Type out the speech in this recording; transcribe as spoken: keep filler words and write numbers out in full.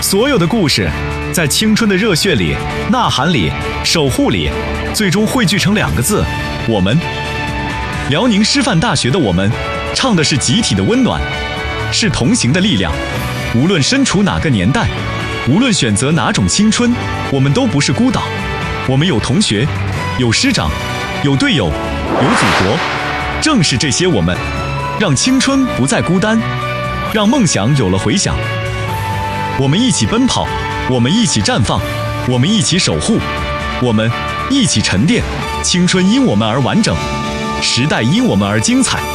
所有的故事，在青春的热血里、呐喊里、守护里，最终汇聚成两个字：我们。辽宁师范大学的我们，唱的是集体的温暖，是同行的力量。无论身处哪个年代，无论选择哪种青春，我们都不是孤岛。我们有同学，有师长，有队友，有祖国。正是这些我们，让青春不再孤单，让梦想有了回响。我们一起奔跑，我们一起绽放，我们一起守护，我们一起沉淀。青春因我们而完整，时代因我们而精彩。